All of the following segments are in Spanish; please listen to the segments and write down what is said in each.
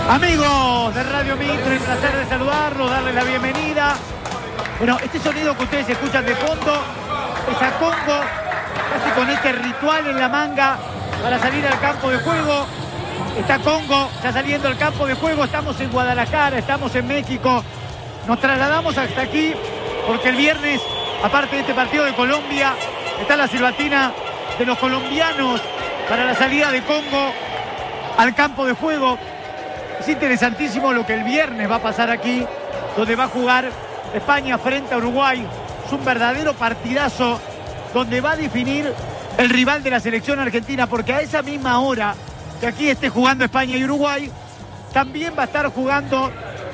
Amigos de Radio Mitre, el placer de saludarlos, darles la bienvenida. Bueno, este sonido que ustedes escuchan de fondo es a Congo, casi con este ritual en la manga para salir al campo de juego. Está Congo ya saliendo al campo de juego, estamos en Guadalajara, estamos en México. Nos trasladamos hasta aquí porque el viernes, aparte de este partido de Colombia, está la silbatina de los colombianos para la salida de Congo al campo de juego. Es interesantísimo lo que el viernes va a pasar aquí, donde va a jugar España frente a Uruguay. Es un verdadero partidazo donde va a definir el rival de la selección argentina, porque a esa misma hora que aquí esté jugando España y Uruguay, también va a estar jugando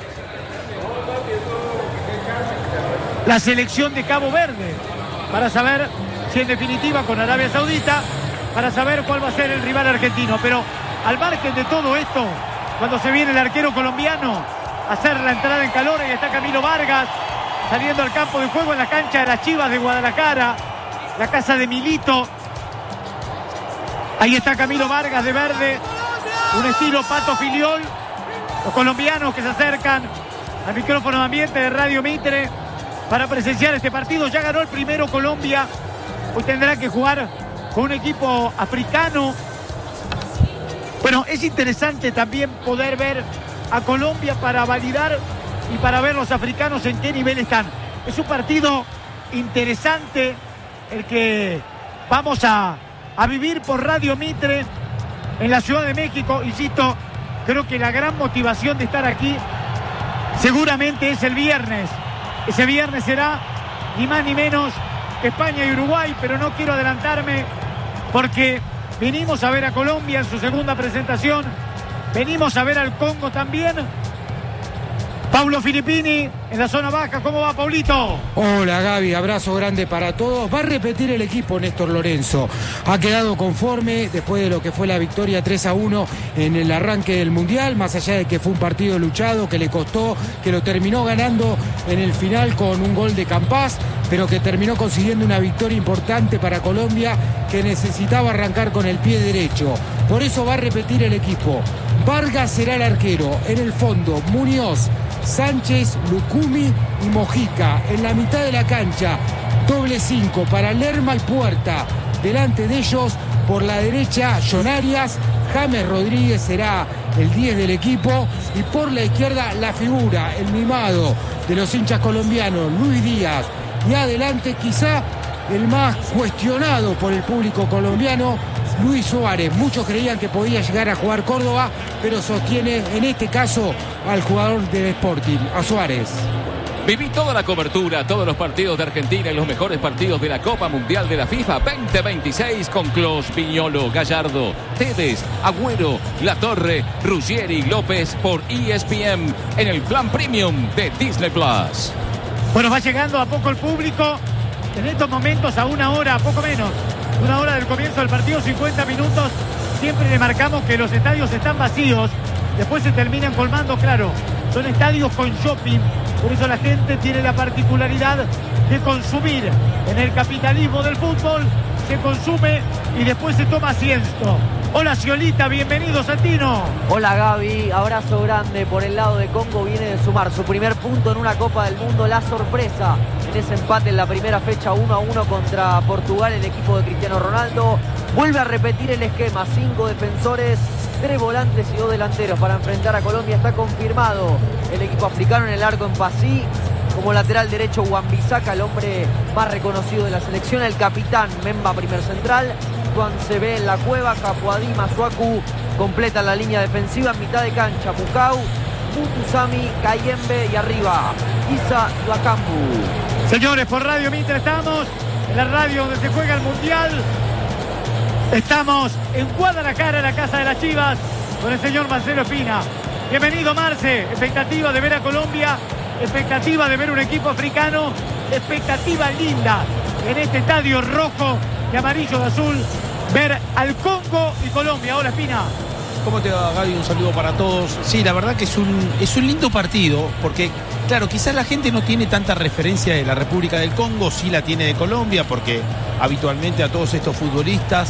la selección de Cabo Verde, para saber si en definitiva con Arabia Saudita, para saber cuál va a ser el rival argentino. Pero al margen de todo esto, cuando se viene el arquero colombiano a hacer la entrada en calor, y está Camilo Vargas saliendo al campo de juego en la cancha de las Chivas de Guadalajara, la casa de Milito. Ahí está Camilo Vargas de verde, un estilo Pato Filiol. Los colombianos que se acercan al micrófono de ambiente de Radio Mitre para presenciar este partido. Ya ganó el primero Colombia, hoy tendrá que jugar con un equipo africano. Bueno, es interesante también poder ver a Colombia para validar y para ver los africanos en qué nivel están. Es un partido interesante el que vamos a vivir por Radio Mitre en la Ciudad de México. Insisto, creo que la gran motivación de estar aquí seguramente es el viernes. Ese viernes será ni más ni menos que España y Uruguay, pero no quiero adelantarme porque venimos a ver a Colombia en su segunda presentación. Venimos a ver al Congo también. Paulo Filippini en la zona baja. ¿Cómo va, Paulito? Hola, Gaby. Abrazo grande para todos. Va a repetir el equipo Néstor Lorenzo. Ha quedado conforme después de lo que fue la victoria 3-1 en el arranque del Mundial, más allá de que fue un partido luchado, que le costó, que lo terminó ganando en el final con un gol de Campás, pero que terminó consiguiendo una victoria importante para Colombia, que necesitaba arrancar con el pie derecho. Por eso va a repetir el equipo. Vargas será el arquero. En el fondo, Muñoz, Sánchez, Lucumi y Mojica. En la mitad de la cancha, doble 5 para Lerma y Puerta. Delante de ellos, por la derecha, John Arias. James Rodríguez será el 10 del equipo. Y por la izquierda, la figura, el mimado de los hinchas colombianos, Luis Díaz. Y adelante, quizá el más cuestionado por el público colombiano, Luis Suárez. Muchos creían que podía llegar a jugar Córdoba, pero sostiene en este caso al jugador del Sporting, a Suárez. Viví toda la cobertura, todos los partidos de Argentina y los mejores partidos de la Copa Mundial de la FIFA 2026 con Clos, Viñolo, Gallardo, Tevez, Agüero, Latorre, Ruggieri, López por ESPN en el plan premium de Disney Plus. Bueno, va llegando a poco el público. En estos momentos, a una hora, poco menos, una hora del comienzo del partido, 50 minutos. Siempre le marcamos que los estadios están vacíos. Después se terminan colmando, claro. Son estadios con shopping. Por eso la gente tiene la particularidad de consumir. En el capitalismo del fútbol se consume y después se toma asiento. Hola, Ciolita, bienvenido, Santino. Hola, Gaby, abrazo grande. Por el lado de Congo viene de sumar su primer punto en una Copa del Mundo. La sorpresa en ese empate en la primera fecha 1-1 contra Portugal, el equipo de Cristiano Ronaldo. Vuelve a repetir el esquema, 5 defensores, 3 volantes y 2 delanteros para enfrentar a Colombia. Está confirmado el equipo africano en el arco en Pasí. Como lateral derecho, Wan-Bissaka, el hombre más reconocido de la selección. El capitán, Memba, primer central. Juan se ve en la cueva, Capuadí, Masuaku completa la línea defensiva. En mitad de cancha, Mukau, Mutusami, Kayembe y arriba, Isa Dwakambu. Señores, por Radio Mitre estamos, en la radio donde se juega el Mundial. Estamos en Guadalajara, en la casa de las Chivas, con el señor Marcelo Espina. Bienvenido, Marce. Expectativa de ver a Colombia, expectativa de ver un equipo africano, expectativa linda en este estadio rojo y amarillo de azul, ver al Congo y Colombia. Hola, Espina. ¿Cómo te va, Gaby? Un saludo para todos. Sí, la verdad que es un lindo partido, porque, claro, quizás la gente no tiene tanta referencia de la República del Congo, sí la tiene de Colombia, porque habitualmente a todos estos futbolistas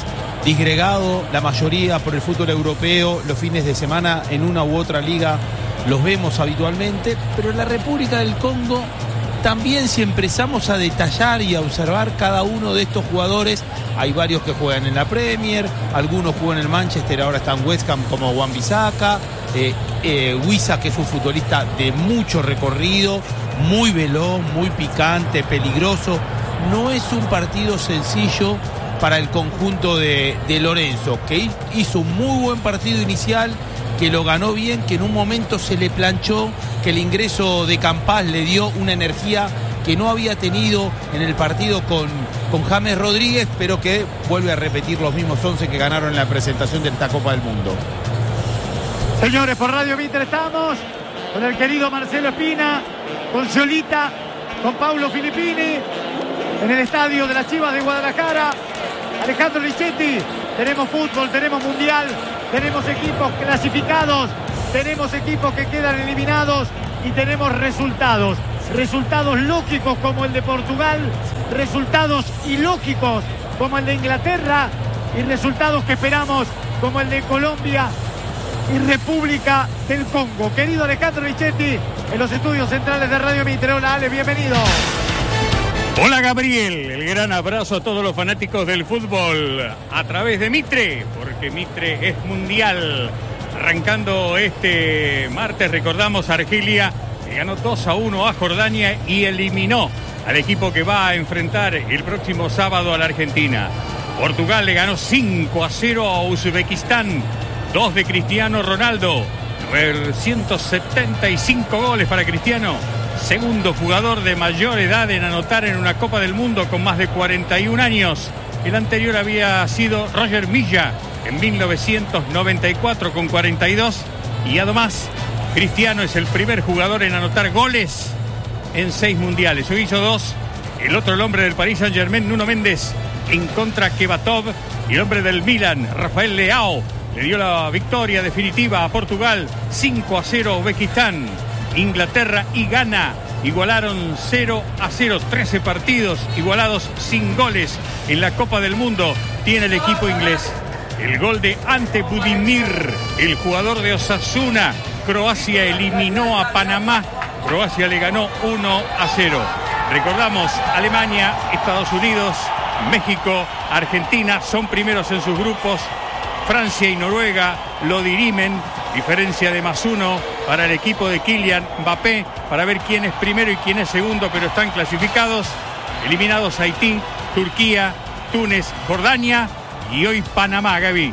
disgregado, la mayoría por el fútbol europeo, los fines de semana en una u otra liga los vemos habitualmente, pero en la República del Congo también, si empezamos a detallar y a observar cada uno de estos jugadores, hay varios que juegan en la Premier, algunos juegan en el Manchester, ahora está en West Ham como Wan-Bissaka, Wissa, que es un futbolista de mucho recorrido, muy veloz, muy picante, peligroso. No es un partido sencillo para el conjunto de Lorenzo, que hizo un muy buen partido inicial, que lo ganó bien, que en un momento se le planchó, que el ingreso de Campás le dio una energía que no había tenido en el partido con James Rodríguez, pero que vuelve a repetir los mismos 11 que ganaron en la presentación de esta Copa del Mundo. Señores, por Radio Mitre estamos con el querido Marcelo Espina, con Solita, con Paulo Filippini, en el estadio de las Chivas de Guadalajara. Alejandro Lichetti, tenemos fútbol, tenemos mundial, tenemos equipos clasificados, tenemos equipos que quedan eliminados y tenemos resultados. Resultados lógicos como el de Portugal, resultados ilógicos como el de Inglaterra y resultados que esperamos como el de Colombia y República del Congo. Querido Alejandro Lichetti, en los estudios centrales de Radio Mitre. Hola, Ale, bienvenido. Hola Gabriel, el gran abrazo a todos los fanáticos del fútbol a través de Mitre, porque Mitre es mundial. Arrancando este martes, recordamos, Argelia que ganó 2-1 a Jordania y eliminó al equipo que va a enfrentar el próximo sábado a la Argentina. Portugal le ganó 5-0 a Uzbekistán, 2 de Cristiano Ronaldo, 175 goles para Cristiano. Segundo jugador de mayor edad en anotar en una Copa del Mundo con más de 41 años. El anterior había sido Roger Milla en 1994 con 42. Y además, Cristiano es el primer jugador en anotar goles en 6 mundiales. Hoy hizo 2. El otro, el hombre del Paris Saint-Germain, Nuno Méndez, en contra Kebatov. Y el hombre del Milan, Rafael Leao, le dio la victoria definitiva a Portugal. 5-0 a Uzbekistán. Inglaterra y Ghana igualaron 0-0, 13 partidos igualados sin goles en la Copa del Mundo tiene el equipo inglés. El gol de Ante Budimir, el jugador de Osasuna. Croacia eliminó a Panamá, Croacia le ganó 1-0. Recordamos, Alemania, Estados Unidos, México, Argentina son primeros en sus grupos. Francia y Noruega lo dirimen, diferencia de +1 para el equipo de Kylian Mbappé, para ver quién es primero y quién es segundo, pero están clasificados. Eliminados Haití, Turquía, Túnez, Jordania y hoy Panamá, Gaby.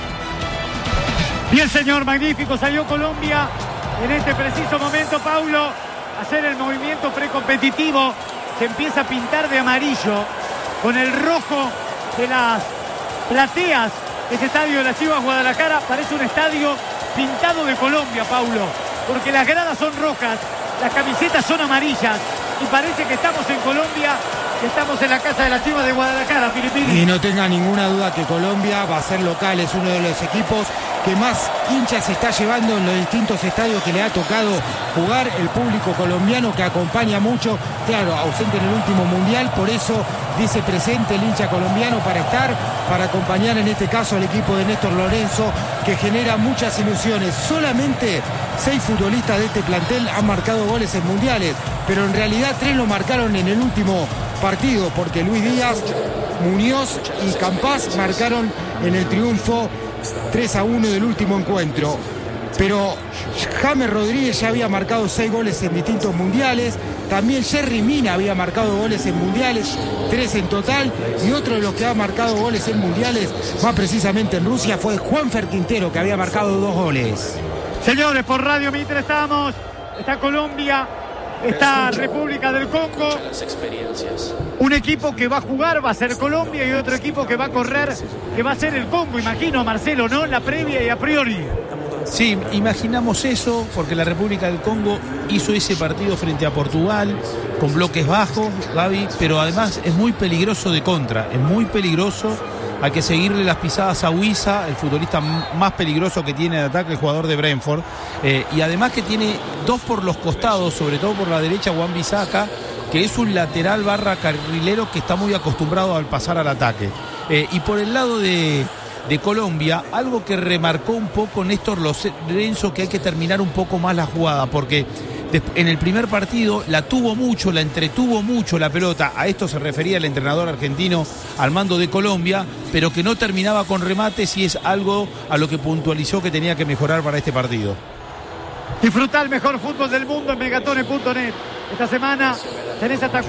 Bien, señor, magnífico, salió Colombia en este preciso momento, Paulo, a hacer el movimiento precompetitivo. Se empieza a pintar de amarillo con el rojo de las plateas. Este estadio de las Chivas Guadalajara parece un estadio pintado de Colombia, Paulo, porque las gradas son rojas, las camisetas son amarillas y parece que estamos en Colombia, que estamos en la casa de las Chivas de Guadalajara, Filippini. Y no tenga ninguna duda que Colombia va a ser local, es uno de los equipos que más hinchas se está llevando en los distintos estadios que le ha tocado jugar, el público colombiano que acompaña mucho, claro, ausente en el último mundial, por eso dice presente el hincha colombiano para estar, para acompañar en este caso al equipo de Néstor Lorenzo, que genera muchas ilusiones. Solamente 6 futbolistas de este plantel han marcado goles en mundiales, pero en realidad 3 lo marcaron en el último partido, porque Luis Díaz, Muñoz y Campás marcaron en el triunfo 3-1 del último encuentro. Pero James Rodríguez ya había marcado 6 goles en distintos mundiales. También Yerry Mina había marcado goles en mundiales, 3 en total. Y otro de los que ha marcado goles en mundiales, más precisamente en Rusia, fue Juanfer Quintero, que había marcado 2 goles. Señores, por Radio Mitre estamos. Está Colombia, está República del Congo. Un equipo que va a jugar va a ser Colombia y otro equipo que va a correr, que va a ser el Congo, imagino, Marcelo, ¿no? La previa y a priori. Sí, imaginamos eso, porque la República del Congo hizo ese partido frente a Portugal con bloques bajos, Gaby, pero además es muy peligroso de contra, es muy peligroso. Hay que seguirle las pisadas a Wissa, el futbolista más peligroso que tiene de ataque, el jugador de Brentford, y además que tiene 2 por los costados, sobre todo por la derecha, Wan-Bissaka, que es un lateral / carrilero que está muy acostumbrado al pasar al ataque. Y por el lado de de Colombia, algo que remarcó un poco Néstor Lorenzo, que hay que terminar un poco más la jugada, porque en el primer partido la tuvo mucho, la entretuvo mucho la pelota. A esto se refería el entrenador argentino al mando de Colombia, pero que no terminaba con remates, y es algo a lo que puntualizó que tenía que mejorar para este partido. Disfruta el mejor fútbol del mundo en megatone.net. Esta semana tenés hasta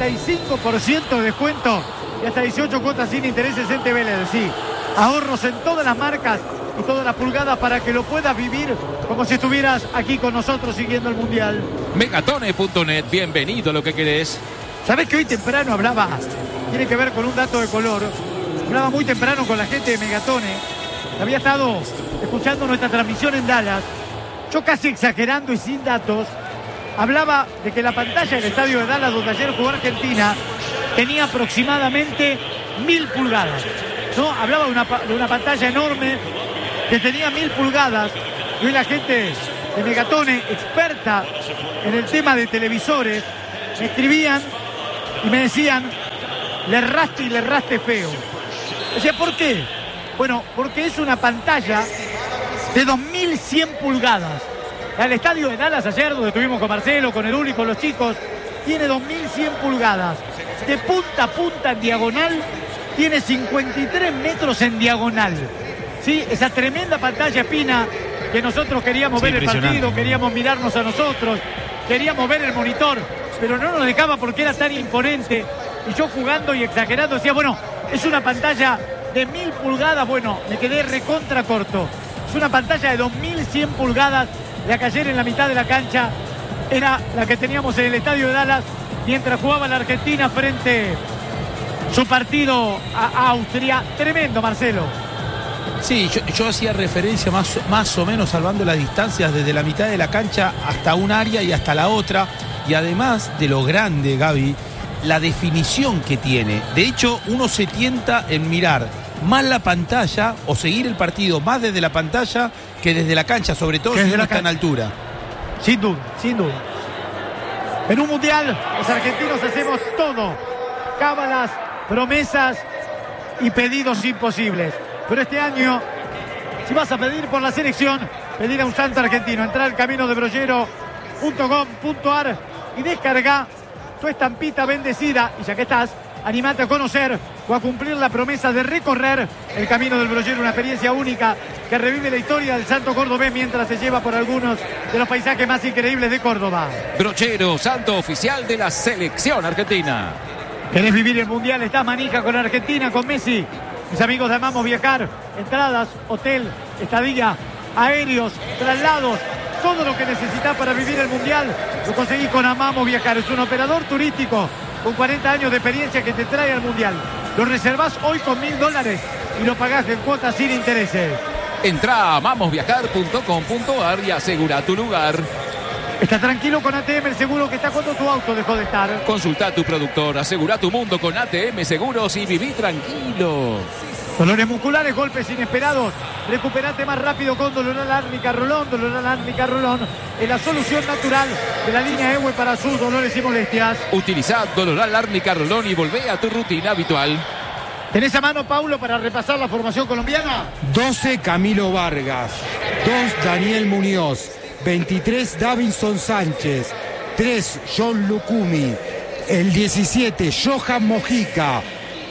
45% de descuento y hasta 18 cuotas sin intereses en TV LED. Sí, ahorros en todas las marcas y todas las pulgadas para que lo puedas vivir como si estuvieras aquí con nosotros siguiendo el Mundial. Megatone.net, bienvenido a lo que querés. ¿Sabés que hoy temprano hablaba? Tiene que ver con un dato de color. Hablaba muy temprano con la gente de Megatone. Había estado escuchando nuestra transmisión en Dallas. Yo casi exagerando y sin datos, hablaba de que la pantalla del estadio de Dallas, donde ayer jugó Argentina, tenía aproximadamente 1000 pulgadas. ¿No? Hablaba de una pantalla enorme que tenía 1000 pulgadas. Y hoy la gente de Megatone, experta en el tema de televisores, me escribían y me decían: le erraste feo. Decía, ¿por qué? Bueno, porque es una pantalla de 2100 pulgadas. El estadio de Dallas ayer, donde estuvimos con Marcelo, con Eruli, con los chicos, tiene 2100 pulgadas. De punta a punta en diagonal, tiene 53 metros en diagonal. ¿Sí? Esa tremenda pantalla, Espina, que nosotros queríamos ver el partido, queríamos mirarnos a nosotros, queríamos ver el monitor, pero no nos dejaba porque era tan imponente. Y yo jugando y exagerando decía, bueno, es una pantalla de 1000 pulgadas, bueno, me quedé recontra corto. Es una pantalla de 2100 pulgadas, la que ayer en la mitad de la cancha era la que teníamos en el estadio de Dallas mientras jugaba la Argentina frente su partido a Austria. Tremendo, Marcelo. Sí, yo hacía referencia más o menos salvando las distancias desde la mitad de la cancha hasta un área y hasta la otra, y además de lo grande, Gaby, la definición que tiene. De hecho, uno se tienta en mirar más la pantalla o seguir el partido más desde la pantalla que desde la cancha, sobre todo si uno está en altura. Sin duda, sin duda. En un mundial, los argentinos hacemos todo: cábalas, promesas y pedidos imposibles. Pero este año, si vas a pedir por la selección, pedir a un santo argentino. Entra al camino de brollero.com.ar y descarga tu estampita bendecida. Y ya que estás, animate a conocer o a cumplir la promesa de recorrer el camino del brollero, una experiencia única que revive la historia del santo cordobés mientras se lleva por algunos de los paisajes más increíbles de Córdoba. Brollero, santo oficial de la selección argentina. ¿Querés vivir el mundial? Estás manija con Argentina, con Messi. Mis amigos de Amamos Viajar, entradas, hotel, estadía, aéreos, traslados, todo lo que necesitas para vivir el mundial lo conseguís con Amamos Viajar. Es un operador turístico con 40 años de experiencia que te trae al mundial. Lo reservás hoy con $1000 y lo pagás en cuotas sin intereses. Entrá a amamosviajar.com.ar y asegura tu lugar. Está tranquilo con ATM, el seguro que está cuando tu auto dejó de estar. Consulta a tu productor, asegura tu mundo con ATM Seguros y viví tranquilo. Dolores musculares, golpes inesperados. Recuperate más rápido con Doloral Árnica Rolón. Doloral Árnica Rolón es la solución natural de la línea EWE para sus dolores y molestias. Utilizá Doloral Árnica Rolón y volvé a tu rutina habitual. ¿Tenés a mano, Paulo, para repasar la formación colombiana? 12, Camilo Vargas. 2, Daniel Muñoz. 23, Davinson Sánchez. 3, John Lucumi. El 17, Johan Mojica.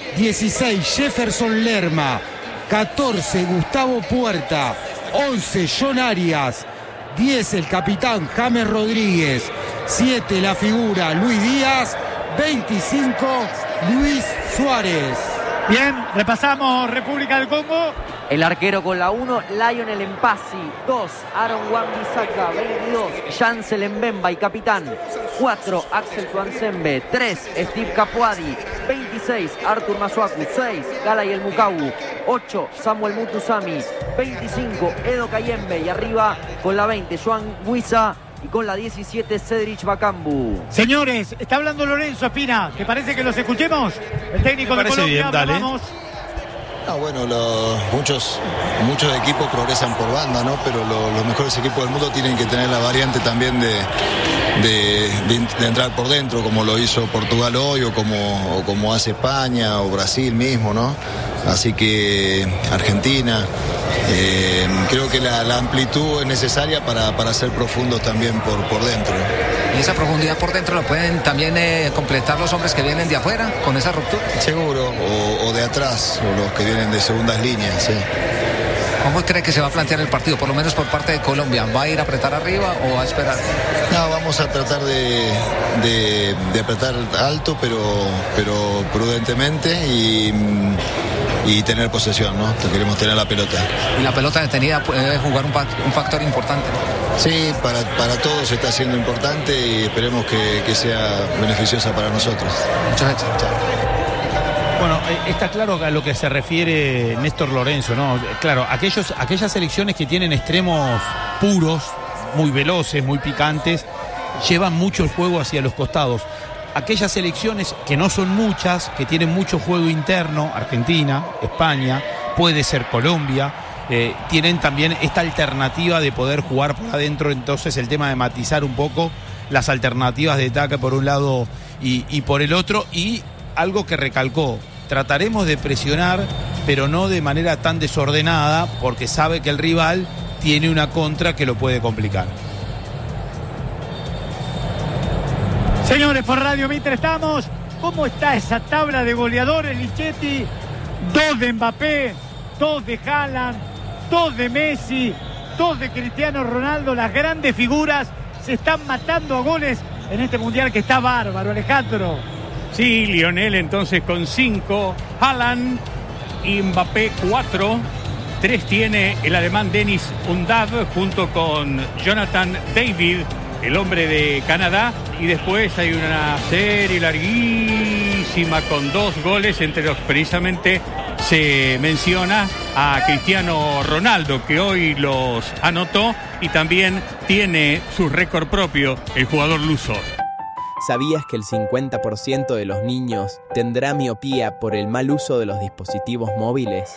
16, Jefferson Lerma. 14, Gustavo Puerta. 11, John Arias. 10, el capitán James Rodríguez. 7, la figura Luis Díaz. 25, Luis Suárez. Bien, repasamos República del Congo. El arquero con la 1, Lionel Mpasi. 2, Aaron Wan-Bissaka. 22, Chancel Mbemba y capitán. 4, Axel Tuanzembe. 3, Steve Capuadi. 26, Artur Masuaku. 6, Galay El Mukawu. 8, Samuel Mutusami. 25, Edo Kayembe. Y arriba con la 20, Joan Guisa. Y con la 17, Cedric Bakambu. Señores, está hablando Lorenzo Espina. ¿Te parece que los escuchemos? El técnico de Colombia, bien, dale. Vamos. Bueno, muchos equipos progresan por banda, ¿no? Pero los mejores equipos del mundo tienen que tener la variante también de de entrar por dentro, como lo hizo Portugal hoy, o como hace España o Brasil mismo, ¿no? Así que Argentina, creo que la amplitud es necesaria para ser profundos también por dentro. ¿Y esa profundidad por dentro lo pueden también completar los hombres que vienen de afuera con esa ruptura? Seguro, o de atrás, o los que vienen de segundas líneas, sí. ¿Cómo cree que se va a plantear el partido, por lo menos por parte de Colombia? ¿Va a ir a apretar arriba o va a esperar? No, vamos a tratar de apretar alto, pero prudentemente y tener posesión, ¿no? Queremos tener la pelota. Y la pelota detenida puede jugar un factor importante, ¿no? Sí, para todos está siendo importante y esperemos que sea beneficiosa para nosotros. Muchas gracias. Chao. Bueno, está claro a lo que se refiere Néstor Lorenzo, ¿no? Claro, aquellas selecciones que tienen extremos puros, muy veloces, muy picantes, llevan mucho el juego hacia los costados. Aquellas selecciones que no son muchas, que tienen mucho juego interno, Argentina, España, puede ser Colombia, tienen también esta alternativa de poder jugar por adentro. Entonces el tema de matizar un poco las alternativas de ataque por un lado y por el otro. Y algo que recalcó, trataremos de presionar, pero no de manera tan desordenada, porque sabe que el rival tiene una contra que lo puede complicar. Señores, por Radio Mitre estamos. ¿Cómo está esa tabla de goleadores, Lichetti? 2 de Mbappé, 2 de Haaland, 2 de Messi, 2 de Cristiano Ronaldo. Las grandes figuras se están matando a goles en este mundial que está bárbaro, Alejandro. Sí, Lionel entonces con 5, Haaland y Mbappé 4, 3 tiene el alemán Dennis Undav junto con Jonathan David, el hombre de Canadá, y después hay una serie larguísima con 2 goles, entre los que precisamente se menciona a Cristiano Ronaldo, que hoy los anotó, y también tiene su récord propio el jugador luso. ¿Sabías que el 50% de los niños tendrá miopía por el mal uso de los dispositivos móviles?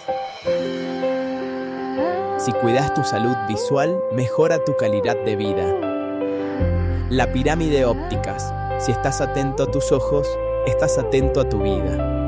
Si cuidas tu salud visual, mejora tu calidad de vida. La Pirámide Ópticas. Si estás atento a tus ojos, estás atento a tu vida.